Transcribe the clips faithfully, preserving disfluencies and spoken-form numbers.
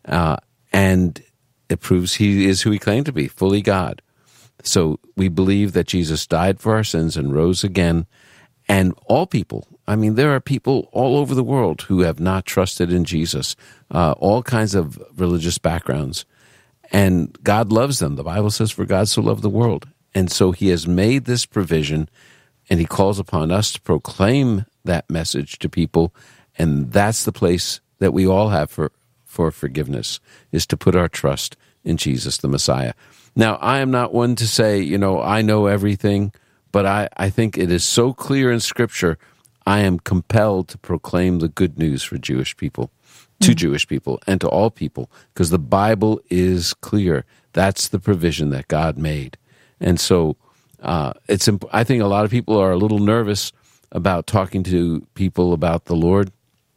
uh, and it proves he is who he claimed to be, fully God. So we believe that Jesus died for our sins and rose again, and all people, I mean, there are people all over the world who have not trusted in Jesus, uh, all kinds of religious backgrounds, and God loves them. The Bible says, for God so loved the world. And so he has made this provision, and he calls upon us to proclaim that message to people, and that's the place that we all have for, for forgiveness, is to put our trust in Jesus, the Messiah. Now, I am not one to say, you know, I know everything, but I, I think it is so clear in Scripture, I am compelled to proclaim the good news for Jewish people, to mm. Jewish people, and to all people, because the Bible is clear. That's the provision that God made. And so uh, it's. I think a lot of people are a little nervous about talking to people about the Lord.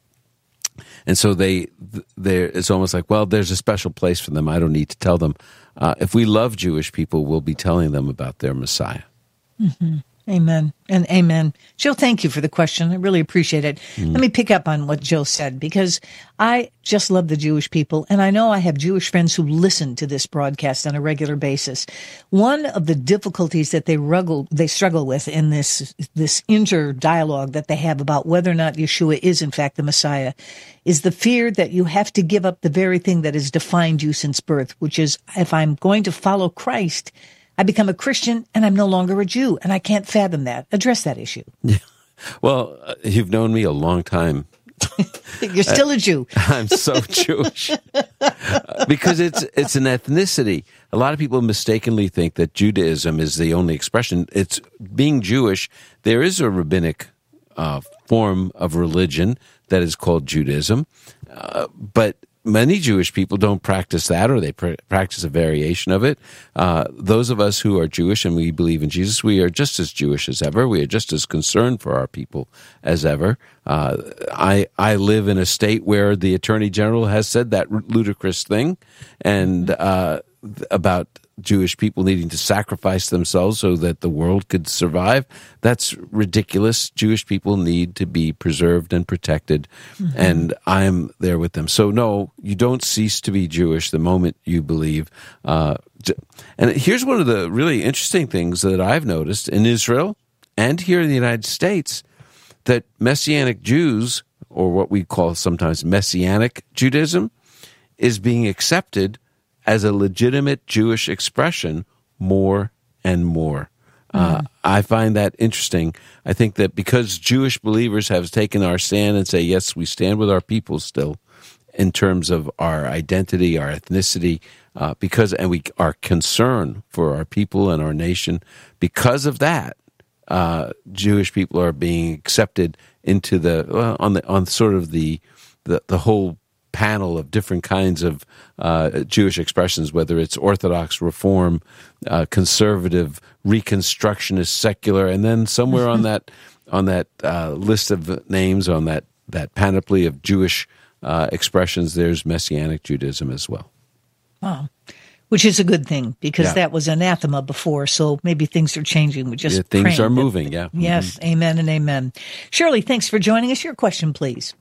And so they, they, it's almost like, well, there's a special place for them. I don't need to tell them. Uh, if we love Jewish people, we'll be telling them about their Messiah. Mm-hmm. Amen and amen. Joe, thank you for the question. I really appreciate it. Mm. Let me pick up on what Joe said, because I just love the Jewish people, and I know I have Jewish friends who listen to this broadcast on a regular basis. One of the difficulties that they struggle, they struggle with in this this inter-dialogue that they have about whether or not Yeshua is in fact the Messiah is the fear that you have to give up the very thing that has defined you since birth, which is, if I'm going to follow Christ, I become a Christian and I'm no longer a Jew, and I can't fathom that. Address that issue. Yeah. Well, uh, you've known me a long time. You're still a Jew. I'm so Jewish. Uh, because it's it's an ethnicity. A lot of people mistakenly think that Judaism is the only expression. It's being Jewish. There is a rabbinic uh, form of religion that is called Judaism, uh, but many Jewish people don't practice that, or they pr- practice a variation of it. Uh, those of us who are Jewish and we believe in Jesus, we are just as Jewish as ever. We are just as concerned for our people as ever. Uh, I I live in a state where the Attorney General has said that ludicrous thing, and uh, about Jewish people needing to sacrifice themselves so that the world could survive. That's ridiculous. Jewish people need to be preserved and protected, mm-hmm. and I'm there with them. So no, you don't cease to be Jewish the moment you believe. Uh, and here's one of the really interesting things that I've noticed in Israel and here in the United States, that Messianic Jews, or what we call sometimes Messianic Judaism, is being accepted as a legitimate Jewish expression more and more. Mm-hmm. Uh, I find that interesting. I think that because Jewish believers have taken our stand and say, yes, we stand with our people still in terms of our identity, our ethnicity, uh, because and we are concerned for our people and our nation. Because of that, uh, Jewish people are being accepted into the well, on the on sort of the the, the whole panel of different kinds of uh, Jewish expressions, whether it's Orthodox, Reform, uh, conservative, Reconstructionist, secular, and then somewhere on that on that uh, list of names, on that that panoply of Jewish uh, expressions, there's Messianic Judaism as well. Wow. Which is a good thing, because yeah. that was anathema before, so maybe things are changing. We just yeah, things are moving, yeah. Yes, mm-hmm. Amen and amen. Shirley, thanks for joining us. Your question, please.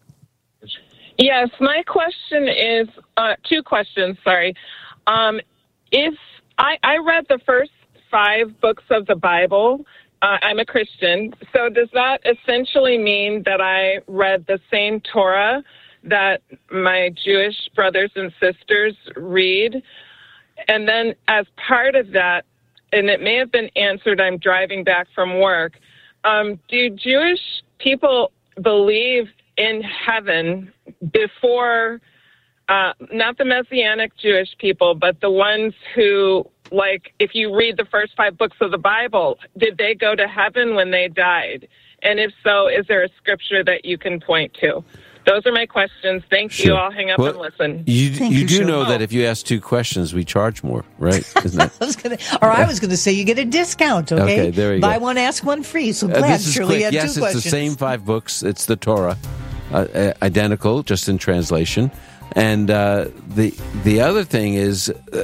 Yes, my question is, uh, two questions, sorry. Um, if I, I read the first five books of the Bible, uh, I'm a Christian, so does that essentially mean that I read the same Torah that my Jewish brothers and sisters read? And then as part of that, and it may have been answered, I'm driving back from work, um, do Jewish people believe in heaven before, uh, not the Messianic Jewish people, but the ones who, like, if you read the first five books of the Bible, did they go to heaven when they died? And if so, is there a scripture that you can point to? Those are my questions. Thank sure. you. I'll hang up well, and listen. You, Thank you you, do sure. know that if you ask two questions, we charge more, right? Isn't that? I was gonna, or I was going to say you get a discount, okay? Okay, there you Buy go. one, ask one free. So Uh, glad this is Shirley quick. had Yes, two it's questions. the same five books. It's the Torah, uh, uh, identical, just in translation. And uh, the the other thing is, uh,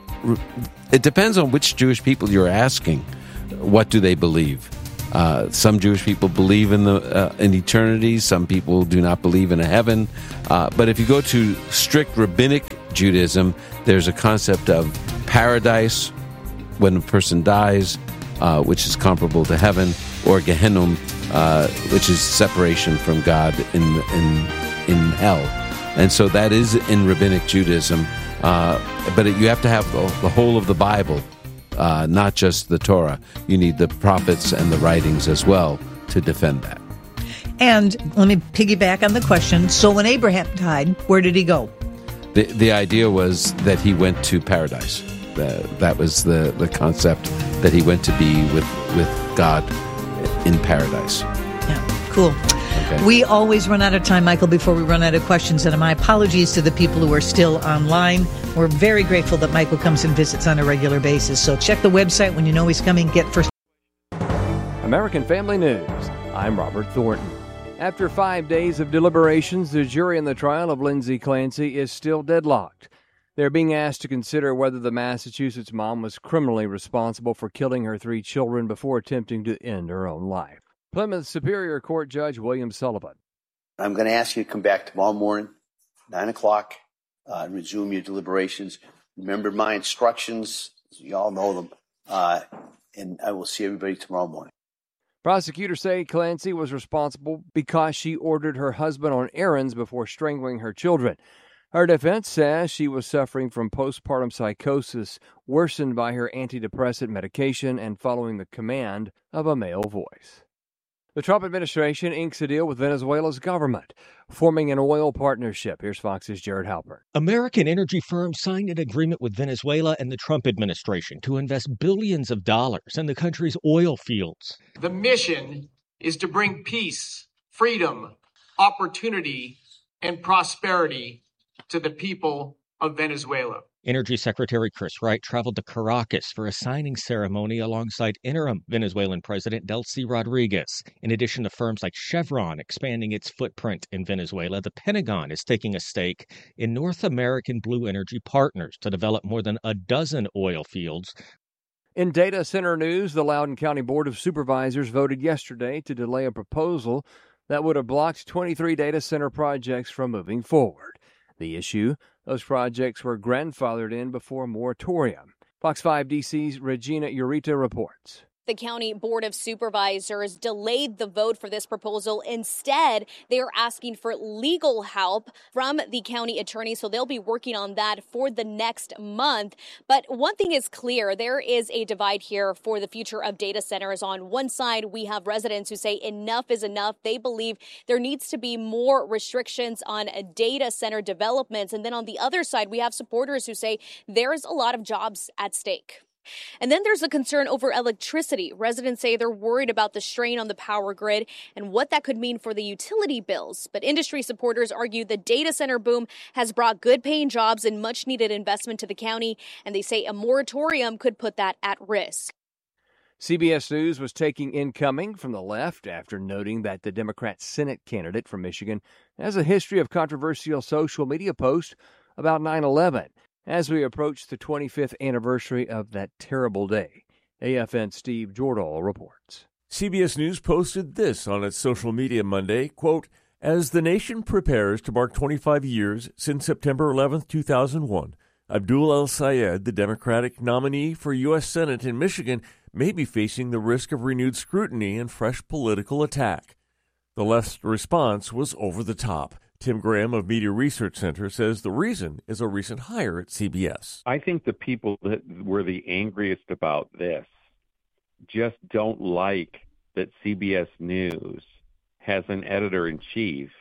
it depends on which Jewish people you're asking. What do they believe? Uh, some Jewish people believe in the uh, in eternity. Some people do not believe in a heaven. Uh, but if you go to strict rabbinic Judaism, there's a concept of paradise when a person dies, uh, which is comparable to heaven, or Gehenna, uh, which is separation from God in in in hell. And so that is in Rabbinic Judaism. Uh, but it, you have to have the, the whole of the Bible, uh, not just the Torah. You need the prophets and the writings as well to defend that. And let me piggyback on the question. So when Abraham died, where did he go? The the idea was that he went to paradise. The, that was the, the concept, that he went to be with, with God in paradise. Yeah, cool. Okay. We always run out of time, Michael, before we run out of questions. And my apologies to the people who are still online. We're very grateful that Michael comes and visits on a regular basis. So check the website when you know he's coming. Get first. American Family News. I'm Robert Thornton. After five days of deliberations, the jury in the trial of Lindsay Clancy is still deadlocked. They're being asked to consider whether the Massachusetts mom was criminally responsible for killing her three children before attempting to end her own life. Plymouth Superior Court Judge William Sullivan. I'm going to ask you to come back tomorrow morning, nine o'clock, uh, and resume your deliberations. Remember my instructions. You all know them. Uh, and I will see everybody tomorrow morning. Prosecutors say Clancy was responsible because she ordered her husband on errands before strangling her children. Her defense says she was suffering from postpartum psychosis worsened by her antidepressant medication and following the command of a male voice. The Trump administration inks a deal with Venezuela's government, forming an oil partnership. Here's Fox's Jared Halpern. American energy firms signed an agreement with Venezuela and the Trump administration to invest billions of dollars in the country's oil fields. The mission is to bring peace, freedom, opportunity, and prosperity to the people of Venezuela. Energy Secretary Chris Wright traveled to Caracas for a signing ceremony alongside interim Venezuelan President Delcy Rodriguez. In addition to firms like Chevron expanding its footprint in Venezuela, the Pentagon is taking a stake in North American Blue Energy Partners to develop more than a dozen oil fields. In data center news, the Loudoun County Board of Supervisors voted yesterday to delay a proposal that would have blocked twenty-three data center projects from moving forward. The issue, those projects were grandfathered in before a moratorium. Fox five D C's Regina Ureta reports. The County Board of Supervisors delayed the vote for this proposal. Instead, they are asking for legal help from the county attorney, so they'll be working on that for the next month. But one thing is clear, there is a divide here for the future of data centers. On one side, we have residents who say enough is enough. They believe there needs to be more restrictions on data center developments. And then on the other side, we have supporters who say there's a lot of jobs at stake. And then there's a concern over electricity. Residents say they're worried about the strain on the power grid and what that could mean for the utility bills. But industry supporters argue the data center boom has brought good-paying jobs and much-needed investment to the county, and they say a moratorium could put that at risk. C B S News was taking incoming from the left after noting that the Democrat Senate candidate from Michigan has a history of controversial social media posts about nine eleven. As we approach the twenty-fifth anniversary of that terrible day, A F N's Steve Jordahl reports. C B S News posted this on its social media Monday, quote, "As the nation prepares to mark twenty-five years since September eleventh, two thousand one, Abdul El-Sayed, the Democratic nominee for U S Senate in Michigan, may be facing the risk of renewed scrutiny and fresh political attack." The left's response was over the top. Tim Graham of Media Research Center says the reason is a recent hire at C B S. I think the people that were the angriest about this just don't like that C B S News has an editor-in-chief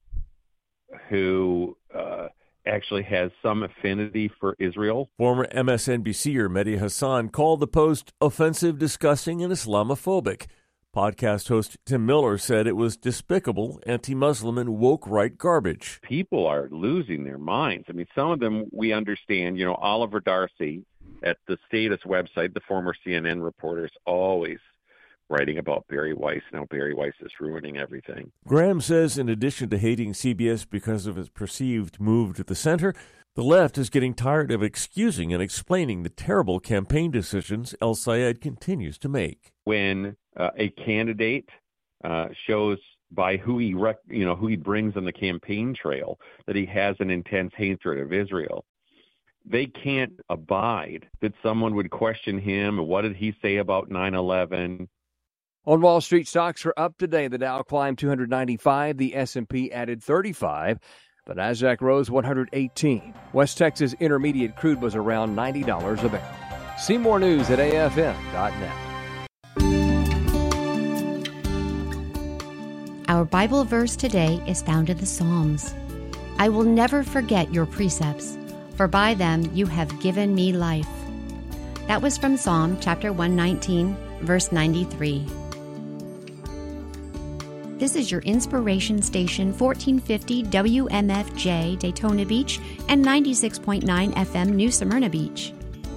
who uh, actually has some affinity for Israel. Former M S N B C-er Mehdi Hassan called the post offensive, disgusting, and Islamophobic. Podcast host Tim Miller said it was despicable, anti-Muslim, and woke right garbage. People are losing their minds. I mean, some of them we understand. You know, Oliver Darcy at the Status website, the former C N N reporter, is always writing about Barry Weiss. Now Barry Weiss is ruining everything. Graham says in addition to hating C B S because of its perceived move to the center, the left is getting tired of excusing and explaining the terrible campaign decisions El-Sayed continues to make. When uh, a candidate uh, shows by who he, rec- you know, who he brings on the campaign trail that he has an intense hatred of Israel, they can't abide that someone would question him. What did he say about nine eleven? On Wall Street, stocks are up today. The Dow climbed two hundred ninety-five. The S and P added thirty-five. The Nasdaq rose one hundred eighteen. West Texas Intermediate crude was around ninety dollars a barrel. See more news at A F M dot net. Our Bible verse today is found in the Psalms. I will never forget your precepts, for by them you have given me life. That was from Psalm chapter one nineteen, verse ninety-three. This is your inspiration station, fourteen fifty W M F J Daytona Beach and ninety-six point nine F M New Smyrna Beach.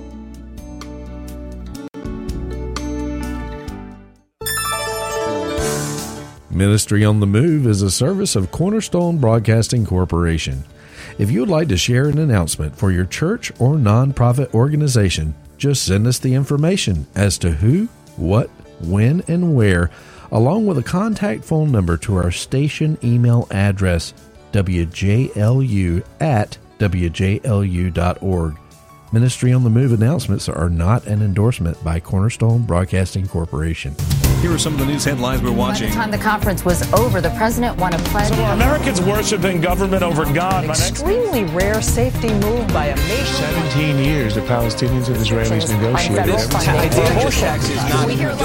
Ministry on the Move is a service of Cornerstone Broadcasting Corporation. If you would like to share an announcement for your church or nonprofit organization, just send us the information as to who, what, when, and where, along with a contact phone number to our station email address, w j l u at w j l u dot org. Ministry on the Move announcements are not an endorsement by Cornerstone Broadcasting Corporation. Here are some of the news headlines we're watching. By the time the conference was over, the president won a pledge. So are Americans worshiping government over God? An extremely rare safety move by a nation. Seventeen years the Palestinians and Israelis negotiated. We hear a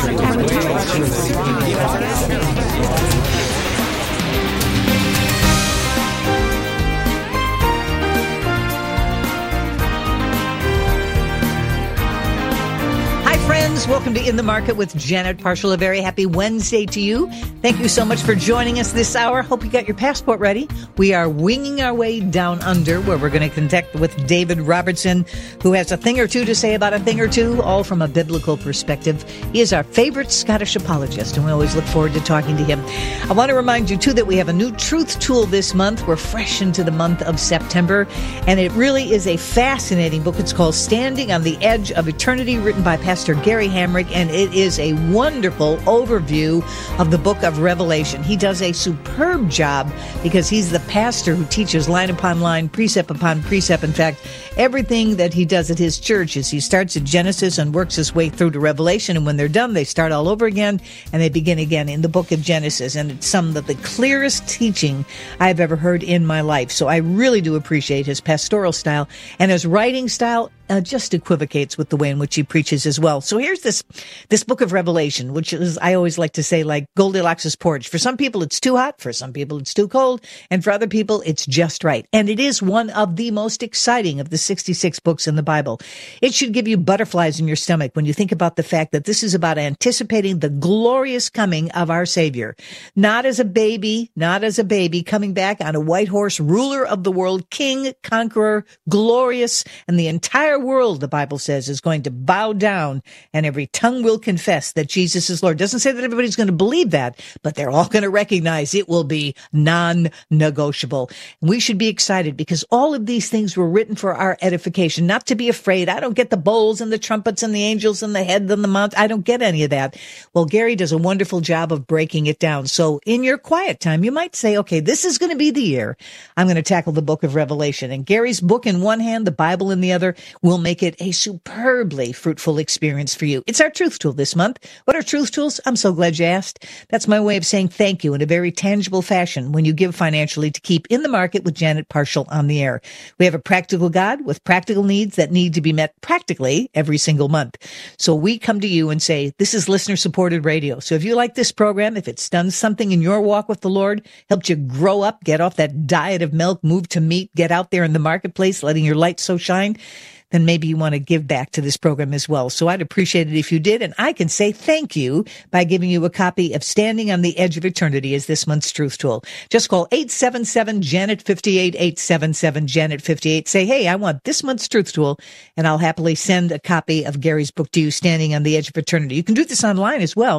lot of friends, welcome to In the Market with Janet Parshall. A very happy Wednesday to you. Thank you so much for joining us this hour. Hope you got your passport ready. We are winging our way down under, where we're going to connect with David Robertson, who has a thing or two to say about a thing or two, all from a biblical perspective. He is our favorite Scottish apologist, and we always look forward to talking to him. I want to remind you, too, that we have a new truth tool this month. We're fresh into the month of September, and it really is a fascinating book. It's called Standing on the Edge of Eternity, written by Pastor Gary Hamrick, and it is a wonderful overview of the book of Revelation. He does a superb job because he's the pastor who teaches line upon line, precept upon precept. In fact, everything that he does at his church is he starts at Genesis and works his way through to Revelation, and when they're done, they start all over again, and they begin again in the book of Genesis, and it's some of the clearest teaching I've ever heard in my life. So I really do appreciate his pastoral style, and his writing style Uh, just equivocates with the way in which he preaches as well. So here's this this book of Revelation, which is, I always like to say, like Goldilocks' porridge. For some people, it's too hot. For some people, it's too cold. And for other people, it's just right. And it is one of the most exciting of the sixty-six books in the Bible. It should give you butterflies in your stomach when you think about the fact that this is about anticipating the glorious coming of our Savior. Not as a baby, not as a baby coming back on a white horse, ruler of the world, king, conqueror, glorious, and the entire world, the Bible says, is going to bow down, and every tongue will confess that Jesus is Lord. It doesn't say that everybody's going to believe that, but they're all going to recognize it will be non-negotiable. We should be excited because all of these things were written for our edification, not to be afraid. I don't get the bowls and the trumpets and the angels and the head and the mount. I don't get any of that. Well, Gary does a wonderful job of breaking it down. So in your quiet time, you might say, okay, this is going to be the year I'm going to tackle the book of Revelation. And Gary's book in one hand, the Bible in the other, will make it a superbly fruitful experience for you. It's our truth tool this month. What are truth tools? I'm so glad you asked. That's my way of saying thank you in a very tangible fashion when you give financially to keep In the Market with Janet Parshall on the air. We have a practical God with practical needs that need to be met practically every single month. So we come to you and say, this is listener-supported radio. So if you like this program, if it's done something in your walk with the Lord, helped you grow up, get off that diet of milk, move to meat, get out there in the marketplace, letting your light so shine, then maybe you want to give back to this program as well. So I'd appreciate it if you did. And I can say thank you by giving you a copy of Standing on the Edge of Eternity as this month's truth tool. Just call eight seven seven, Janet fifty-eight, eight seven seven, Janet fifty-eight. Say, hey, I want this month's truth tool, and I'll happily send a copy of Gary's book to you, Standing on the Edge of Eternity. You can do this online as well.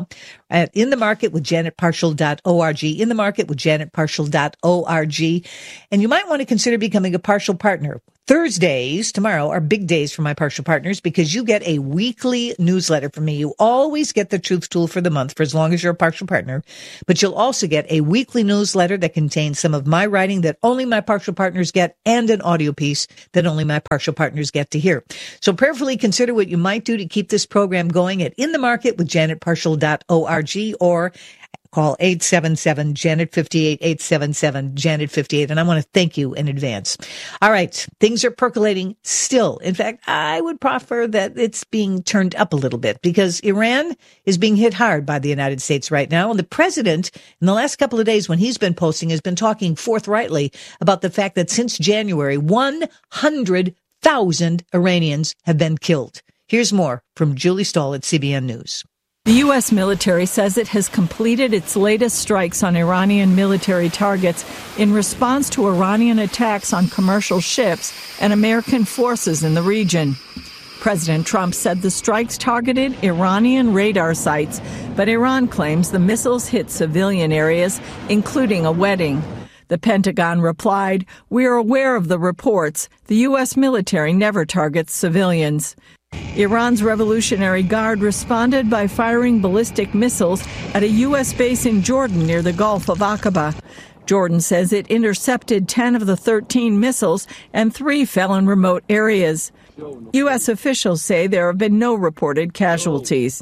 at in the market with janet parshall dot org, in the market with janet parshall dot org. And you might want to consider becoming a Partial Partner. Thursdays, tomorrow, are big days for my Partial Partners because you get a weekly newsletter from me. You always get the Truth Tool for the month for as long as you're a Partial Partner, but you'll also get a weekly newsletter that contains some of my writing that only my Partial Partners get and an audio piece that only my Partial Partners get to hear. So prayerfully consider what you might do to keep this program going at in the market with janet parshall dot org or call eight seven seven, Janet fifty-eight, eight seven seven, Janet fifty-eight. And I want to thank you in advance. All right. Things are percolating still. In fact, I would prefer that it's being turned up a little bit because Iran is being hit hard by the United States right now. And the president, in the last couple of days when he's been posting, has been talking forthrightly about the fact that since January, one hundred thousand Iranians have been killed. Here's more from Julie Stahl at C B N News. The U S military says it has completed its latest strikes on Iranian military targets in response to Iranian attacks on commercial ships and American forces in the region. President Trump said the strikes targeted Iranian radar sites, but Iran claims the missiles hit civilian areas, including a wedding. The Pentagon replied, "We are aware of the reports. The U S military never targets civilians." Iran's Revolutionary Guard responded by firing ballistic missiles at a U S base in Jordan near the Gulf of Aqaba. Jordan says it intercepted ten of the thirteen missiles and three fell in remote areas. U S officials say there have been no reported casualties.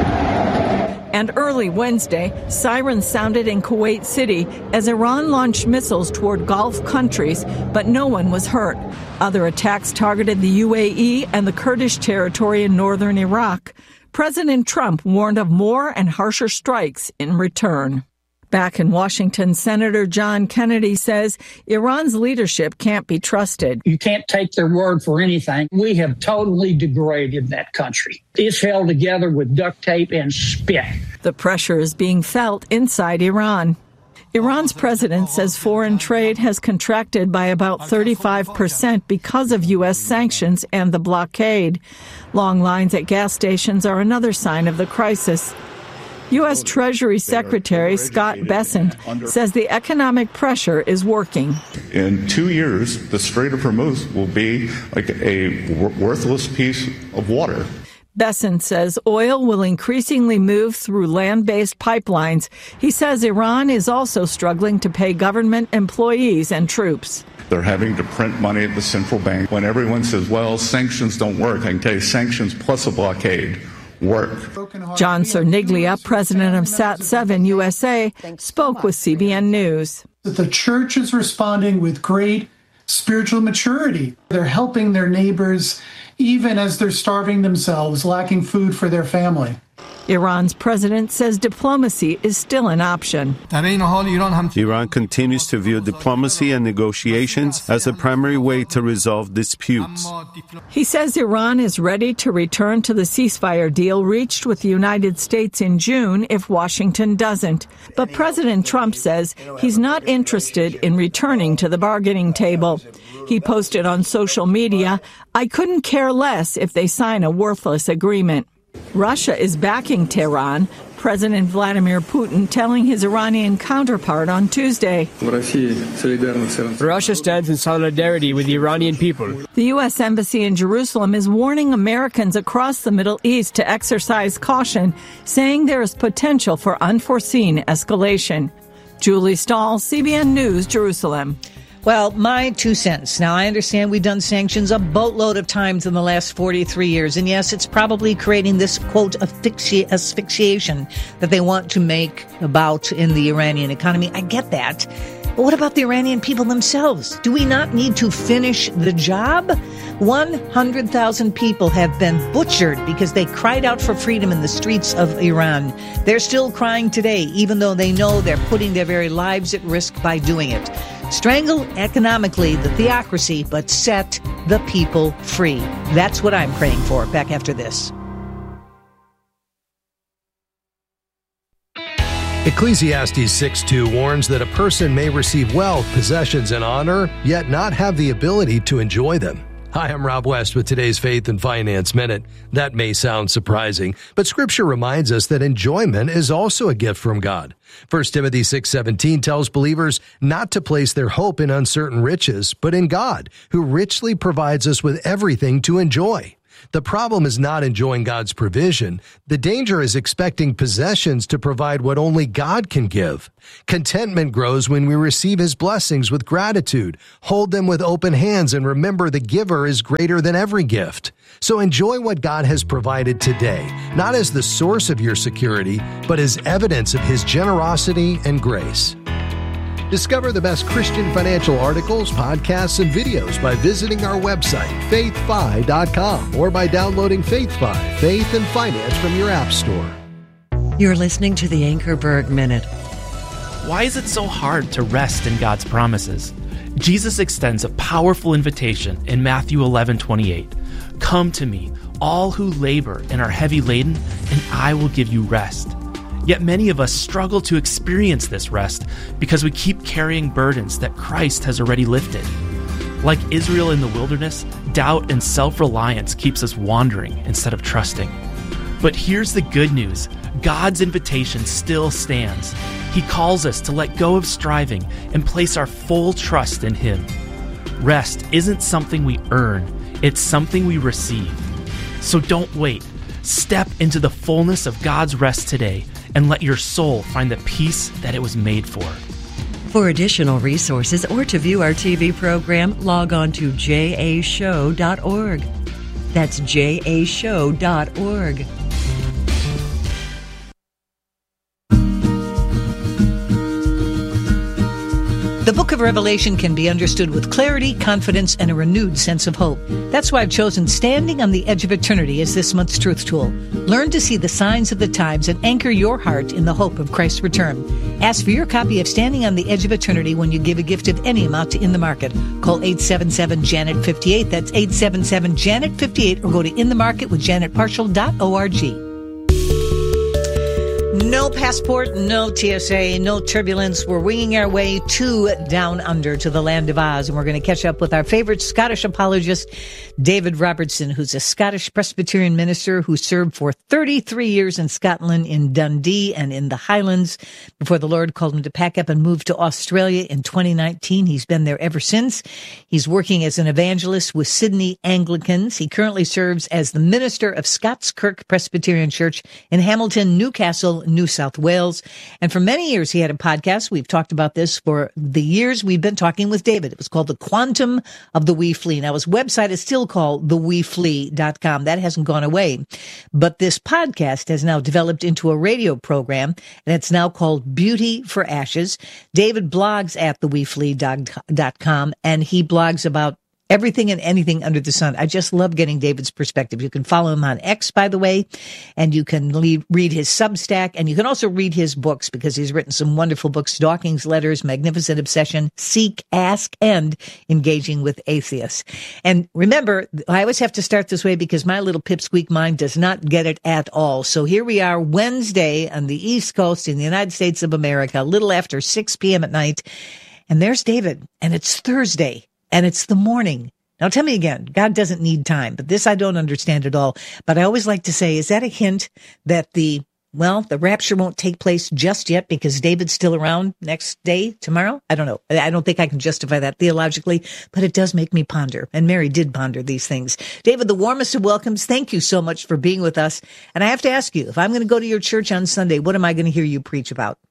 And early Wednesday, sirens sounded in Kuwait City as Iran launched missiles toward Gulf countries, but no one was hurt. Other attacks targeted the U A E and the Kurdish territory in northern Iraq. President Trump warned of more and harsher strikes in return. Back in Washington, Senator John Kennedy says Iran's leadership can't be trusted. You can't take their word for anything. We have totally degraded that country. It's held together with duct tape and spit. The pressure is being felt inside Iran. Iran's president says foreign trade has contracted by about thirty-five percent because of U S sanctions and the blockade. Long lines at gas stations are another sign of the crisis. U S Treasury Secretary Scott Bessent says the economic pressure is working. In two years, the Strait of Hormuz will be like a worthless piece of water. Bessent says oil will increasingly move through land-based pipelines. He says Iran is also struggling to pay government employees and troops. They're having to print money at the central bank. When everyone says, well, sanctions don't work, I can tell you sanctions plus a blockade work. John Cerniglia, president of Sat seven U S A, spoke with C B N News. The church is responding with great spiritual maturity. They're helping their neighbors even as they're starving themselves, lacking food for their family. Iran's president says diplomacy is still an option. Iran continues to view diplomacy and negotiations as a primary way to resolve disputes. He says Iran is ready to return to the ceasefire deal reached with the United States in June if Washington doesn't. But President Trump says he's not interested in returning to the bargaining table. He posted on social media, "I couldn't care less if they sign a worthless agreement." Russia is backing Tehran, President Vladimir Putin telling his Iranian counterpart on Tuesday. Russia stands in solidarity with the Iranian people. The U S Embassy in Jerusalem is warning Americans across the Middle East to exercise caution, saying there is potential for unforeseen escalation. Julie Stahl, C B N News, Jerusalem. Well, my two cents. Now, I understand we've done sanctions a boatload of times in the last forty-three years. And yes, it's probably creating this, quote, asphyxi- asphyxiation that they want to make about in the Iranian economy. I get that. But what about the Iranian people themselves? Do we not need to finish the job? one hundred thousand people have been butchered because they cried out for freedom in the streets of Iran. They're still crying today, even though they know they're putting their very lives at risk by doing it. Strangle economically the theocracy, but set the people free. That's what I'm praying for. Back after this. Ecclesiastes six two warns that a person may receive wealth, possessions, and honor, yet not have the ability to enjoy them. Hi, I'm Rob West with today's Faith and Finance Minute. That may sound surprising, but Scripture reminds us that enjoyment is also a gift from God. First Timothy six seventeen tells believers not to place their hope in uncertain riches, but in God, who richly provides us with everything to enjoy. The problem is not enjoying God's provision. The danger is expecting possessions to provide what only God can give. Contentment grows when we receive His blessings with gratitude, hold them with open hands, and remember the giver is greater than every gift. So enjoy what God has provided today, not as the source of your security, but as evidence of His generosity and grace. Discover the best Christian financial articles, podcasts, and videos by visiting our website, faith fi dot com, or by downloading FaithFi, Faith and Finance from your app store. You're listening to the Anchorberg Minute. Why is it so hard to rest in God's promises? Jesus extends a powerful invitation in Matthew eleven twenty-eight. Come to me, all who labor and are heavy laden, and I will give you rest. Yet many of us struggle to experience this rest because we keep carrying burdens that Christ has already lifted. Like Israel in the wilderness, doubt and self-reliance keeps us wandering instead of trusting. But here's the good news. God's invitation still stands. He calls us to let go of striving and place our full trust in Him. Rest isn't something we earn, it's something we receive. So don't wait. Step into the fullness of God's rest today and let your soul find the peace that it was made for. For additional resources or to view our T V program, log on to j a show dot org. That's j a show dot org. The book of Revelation can be understood with clarity, confidence, and a renewed sense of hope. That's why I've chosen Standing on the Edge of Eternity as this month's truth tool. Learn to see the signs of the times and anchor your heart in the hope of Christ's return. Ask for your copy of Standing on the Edge of Eternity when you give a gift of any amount to In the Market. Call eight seven seven, Janet fifty-eight. That's eight seven seven, Janet fifty-eight, or go to in the market with janet partial dot org. No passport, no T S A, no turbulence. We're winging our way to Down Under, to the land of Oz. And we're going to catch up with our favorite Scottish apologist, David Robertson, who's a Scottish Presbyterian minister who served for thirty-three years in Scotland, in Dundee and in the Highlands, before the Lord called him to pack up and move to Australia in twenty nineteen. He's been there ever since. He's working as an evangelist with Sydney Anglicans. He currently serves as the minister of Scots Kirk Presbyterian Church in Hamilton, Newcastle, New South Wales. And for many years, he had a podcast. We've talked about this for the years we've been talking with David. It was called The Quantum of the Wee Flea. Now, his website is still called the wee flea dot com. That hasn't gone away. But this podcast has now developed into a radio program, and it's now called Beauty for Ashes. David blogs at the wee flea dot com, and he blogs about everything and anything under the sun. I just love getting David's perspective. You can follow him on X, by the way, and you can lead, read his Substack, and you can also read his books because he's written some wonderful books, Dawkins Letters, Magnificent Obsession, Seek, Ask, and Engaging with Atheists. And remember, I always have to start this way because my little pipsqueak mind does not get it at all. So here we are Wednesday on the East Coast in the United States of America, a little after six p.m. at night, and there's David, and it's Thursday. And it's the morning. Now tell me again, God doesn't need time, but this I don't understand at all. But I always like to say, is that a hint that the, well, the rapture won't take place just yet because David's still around next day, tomorrow? I don't know. I don't think I can justify that theologically, but it does make me ponder. And Mary did ponder these things. David, the warmest of welcomes. Thank you so much for being with us. And I have to ask you, if I'm going to go to your church on Sunday, what am I going to hear you preach about?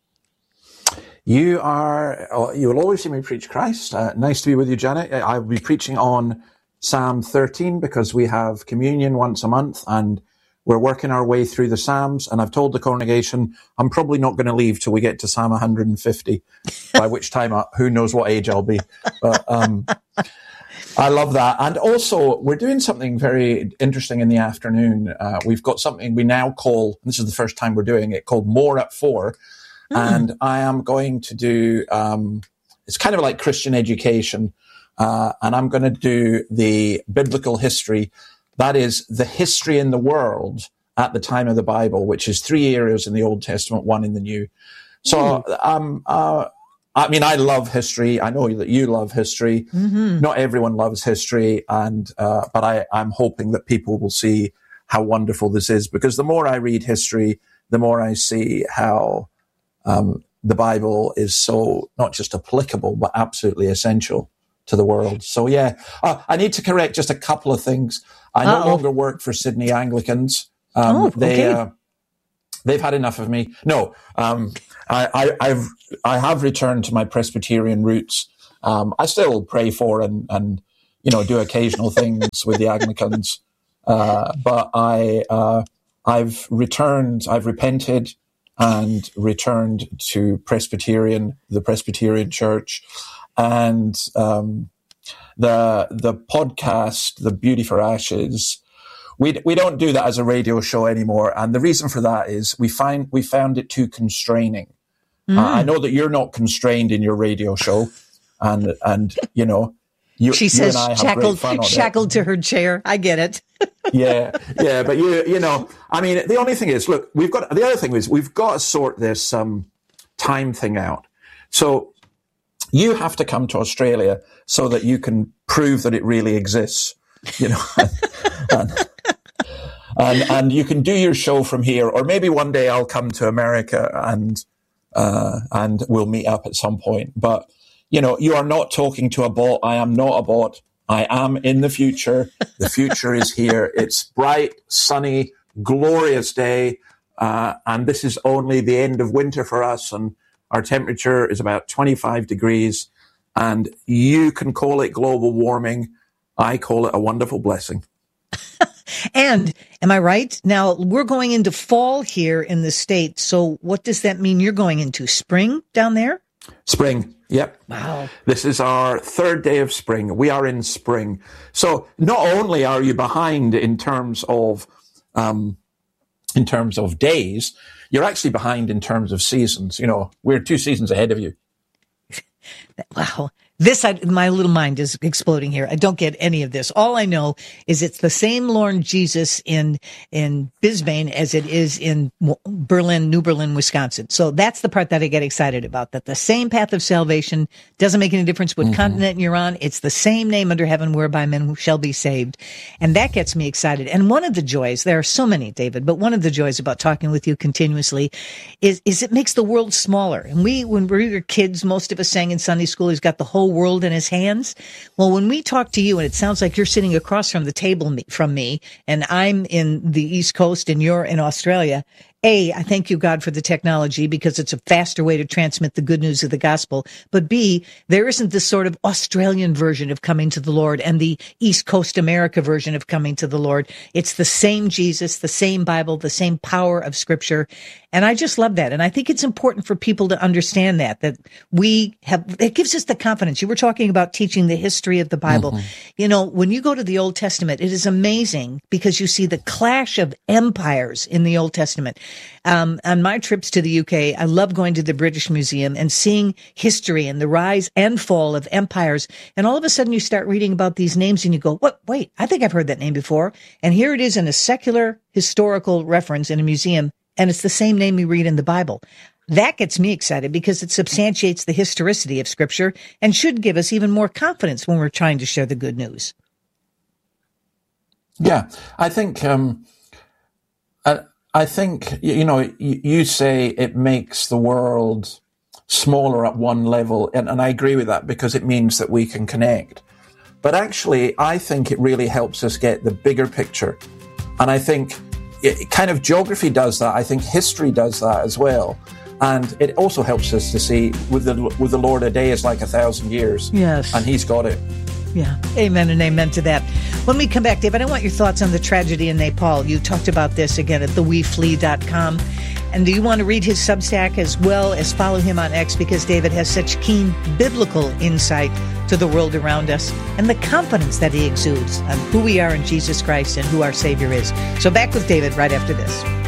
You are, you will always hear me preach Christ. Uh, nice to be with you, Janet. I will be preaching on Psalm thirteen because we have communion once a month and we're working our way through the Psalms. And I've told the congregation I'm probably not going to leave till we get to Psalm one hundred fifty, by which time, I, who knows what age I'll be. But um, I love that. And also, we're doing something very interesting in the afternoon. Uh, we've got something we now call, this is the first time we're doing it, called More at Four. And I am going to do, um, it's kind of like Christian education, uh, and I'm going to do the biblical history. That is the history in the world at the time of the Bible, which is three areas in the Old Testament, one in the New. So mm. um, uh, I mean, I love history. I know that you love history. Mm-hmm. Not everyone loves history, and uh, but I, I'm hoping that people will see how wonderful this is, because the more I read history, the more I see how um, the Bible is so not just applicable, but absolutely essential to the world. So yeah, uh, I need to correct just a couple of things. I Uh-oh. no longer work for Sydney Anglicans. Um, oh, they, okay. uh, they've had enough of me. No, um, I, I, I've, I have returned to my Presbyterian roots. Um, I still pray for and, and, you know, do occasional things with the Anglicans. Uh, but I, uh, I've returned, I've repented and returned to Presbyterian, the Presbyterian Church. And, um, the, the podcast, The Beauty for Ashes, we, we don't do that as a radio show anymore. And the reason for that is we find, we found it too constraining. Mm. Uh, I know that you're not constrained in your radio show, and, and, you know, you, she you says and I have shackled, great fun on shackled it. to her chair. I get it. yeah, yeah, but you, you know, I mean, the only thing is, look, we've got, the other thing is we've got to sort this, um, time thing out. So you have to come to Australia so that you can prove that it really exists, you know, and, and, and you can do your show from here, or maybe one day I'll come to America and, uh, and we'll meet up at some point. But, you know, you are not talking to a bot. I am not a bot. I am in the future. The future is here. It's bright, sunny, glorious day. Uh, and this is only the end of winter for us. And our temperature is about twenty-five degrees. And you can call it global warming. I call it a wonderful blessing. And am I right? Now we're going into fall here in the States. So what does that mean? You're going into spring down there? Spring. Yep. Wow. This is our third day of spring. We are in spring. So not only are you behind in terms of, um, in terms of days, you're actually behind in terms of seasons. You know, we're two seasons ahead of you. Wow. This, I, my little mind is exploding here. I don't get any of this. All I know is it's the same Lord Jesus in, in Bisbane as it is in Berlin, New Berlin, Wisconsin. So that's the part that I get excited about, that the same path of salvation doesn't make any difference what mm-hmm. continent you're on. It's the same name under heaven whereby men shall be saved. And that gets me excited. And one of the joys, there are so many, David, but one of the joys about talking with you continuously is, is it makes the world smaller. And we, when we were kids, most of us sang in Sunday school, he's got the whole world in his hands. Well, when we talk to you, and it sounds like you're sitting across from the table from me, and I'm in the East Coast and you're in Australia, A, I thank you, God, for the technology, because it's a faster way to transmit the good news of the gospel. But B, there isn't this sort of Australian version of coming to the Lord and the East Coast America version of coming to the Lord. It's the same Jesus, the same Bible, the same power of Scripture. And I just love that. And I think it's important for people to understand that, that we have, it gives us the confidence. You were talking about teaching the history of the Bible. Mm-hmm. You know, when you go to the Old Testament, it is amazing because you see the clash of empires in the Old Testament. Um, on my trips to the U K, I love going to the British Museum and seeing history and the rise and fall of empires. And all of a sudden you start reading about these names and you go, what, wait, I think I've heard that name before. And here it is in a secular historical reference in a museum. And it's the same name we read in the Bible. That gets me excited because it substantiates the historicity of Scripture and should give us even more confidence when we're trying to share the good news. Yeah, I think, um, I, I think, you know, you, you say it makes the world smaller at one level, and, and I agree with that because it means that we can connect. But actually, I think it really helps us get the bigger picture. And I think it kind of geography does that. I think history does that as well. And it also helps us to see with the with the Lord, a day is like a thousand years. Yes. And he's got it. Yeah. Amen and amen to that. When we come back, David, I want your thoughts on the tragedy in Nepal. You talked about this again at the we flee dot com. And do you want to read his Substack as well as follow him on X, because David has such keen biblical insight to the world around us and the confidence that he exudes on who we are in Jesus Christ and who our Savior is. So back with David right after this.